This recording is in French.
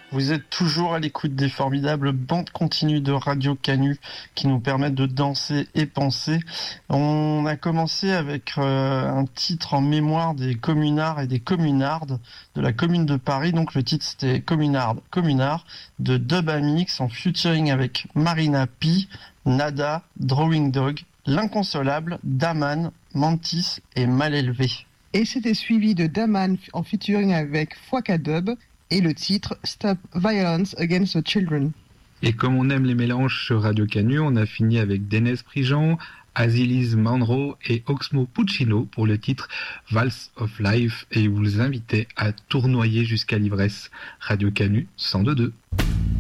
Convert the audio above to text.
Vous êtes toujours à l'écoute des formidables bandes continues de Radio Canu qui nous permettent de danser et penser. On a commencé avec un titre en mémoire des communards et des communardes de la commune de Paris. Donc le titre c'était Communard de Dub Amix en featuring avec Marina P, Nada, Drawing Dog, L'Inconsolable, Daman, Mantis et Mal Élevé. Et c'était suivi de Daman en featuring avec Fouaka Dub et le titre Stop Violence Against the Children. Et comme on aime les mélanges sur Radio Canu, on a fini avec Dénès Prigent, Azilis Manro et Oxmo Puccino pour le titre Valse of Life et vous les invitez à tournoyer jusqu'à l'ivresse. Radio Canu 102.2.